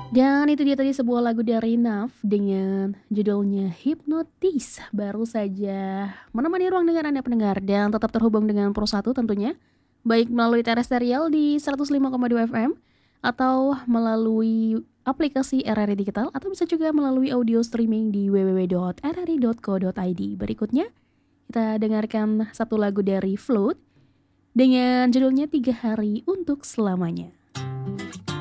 Dan itu dia tadi sebuah lagu dari Naf dengan judulnya Hypnotis. Baru saja menemani ruang dengar Anda pendengar dan tetap terhubung dengan Pro 1 tentunya. Baik melalui terestrial di 105,2 FM atau melalui aplikasi RRI Digital atau bisa juga melalui audio streaming di www.rri.co.id. Berikutnya kita dengarkan satu lagu dari Float dengan judulnya 3 Hari Untuk Selamanya.